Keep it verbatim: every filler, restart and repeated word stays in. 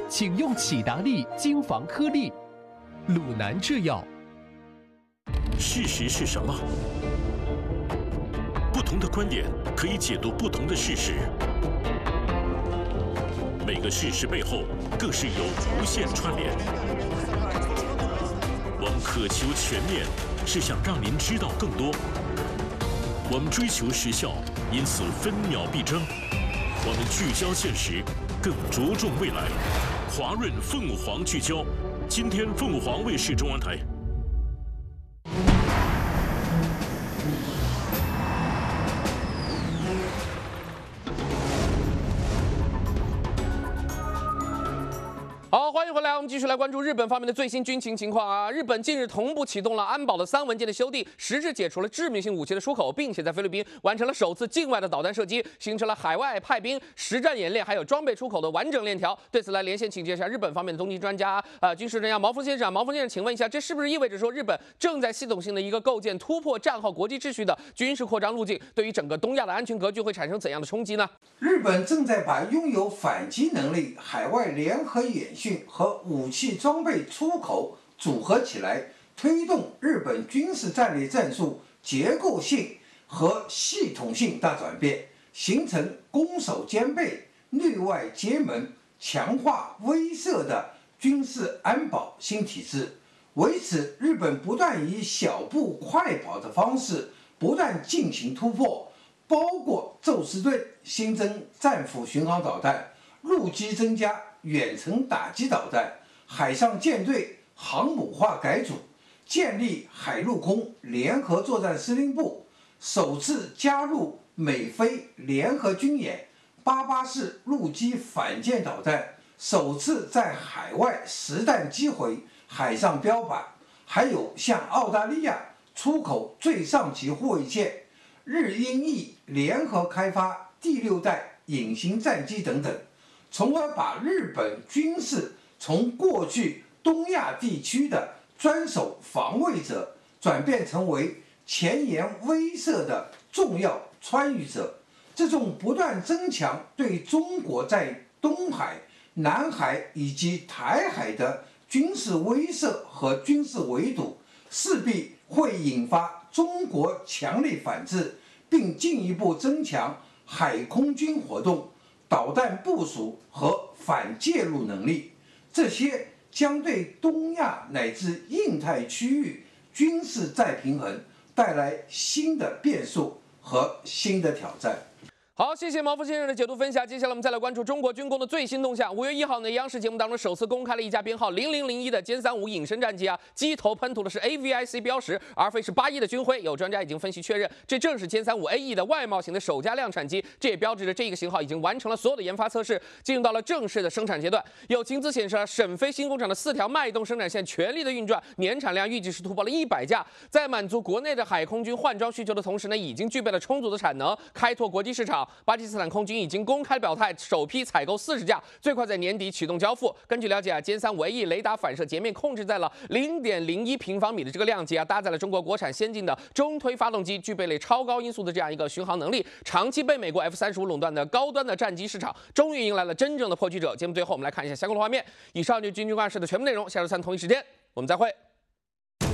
请用启达利精防颗粒。鲁南制药。 事实是什么？不同的观点可以解读不同的事实。每个事实背后更是有无限串联。我们渴求全面，是想让您知道更多。我们追求时效，因此分秒必争。我们聚焦现实，更着重未来。华润凤凰聚焦，今天凤凰卫视中央台。 好，欢迎回来，我们继续来关注日本方面的最新军情情况啊。日本近日同步启动了安保的三文件的修订，实质解除了致命性武器的出口，并且在菲律宾完成了首次境外的导弹射击，形成了海外派兵实战演练还有装备出口的完整链条。对此来连线请教一下日本方面的东京专家呃军事专家毛峰先生。毛峰先生，请问一下，这是不是意味着说日本正在系统性的一个构建突破战后国际秩序的军事扩张路径，对于整个东亚的安全格局会产生怎样的冲击呢？ 日本正在把拥有反击能力、海外联合演训和武器装备出口组合起来，推动日本军事战略战术结构性和系统性大转变，形成攻守兼备、内外结盟、强化威慑的军事安保新体制。为此，日本不断以小步快跑的方式不断进行突破，包括宙斯盾新增战斧巡航导弹，陆基增加远程打击导弹，海上舰队航母化改组，建立海陆空联合作战司令部，首次加入美菲联合军演，八八式陆基反舰导弹首次在海外实弹击毁，海上标靶，还有向澳大利亚出口最上级护卫舰，日英意联合开发第六代隐形战机等等，从而把日本军事从过去东亚地区的专守防卫者，转变成为前沿威慑的重要参与者。这种不断增强对中国在东海、南海以及台海的军事威慑和军事围堵，势必会引发中国强力反制，并进一步增强海空军活动、导弹部署和反介入能力。这些将对东亚乃至印太区域军事再平衡带来新的变数和新的挑战。 好，谢谢毛峰先生的解读分享。接下来我们再来关注中国军工的最新动向。五月一号呢，央视节目当中首次公开了一架编号零零零一的歼三五隐身战机啊，机头喷涂的是 A V I C 标识，而非是八一的军徽。有专家已经分析确认，这正是歼三五 A E 的外贸型的首架量产机，这也标志着这个型号已经完成了所有的研发测试，进入到了正式的生产阶段。有情资显示，沈飞新工厂的四条脉动生产线全力的运转，年产量预计是突破了一百架，在满足国内的海空军换装需求的同时呢，已经具备了充足的产能，开拓国际市场。巴基斯坦空军已经公开表态，首批采购四十架，最快在年底启动交付。根据了解啊，歼三五 A E 雷达反射截面控制在了零点零一平方米的这个量级啊，搭载了中国国产先进的中推发动机，具备了超高音速的这样一个巡航能力，长期被美国 F 三十五垄断的高端的战机市场，终于迎来了真正的破局者。节目最后我们来看一下相关的画面。以上就是军军万事的全部内容，下周三同一时间我们再会。